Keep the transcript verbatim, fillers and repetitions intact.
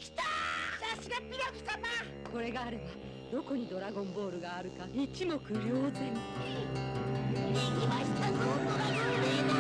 来たー！さすがピラフ様。 これがあればどこにドラゴンボールがあるか一目瞭然。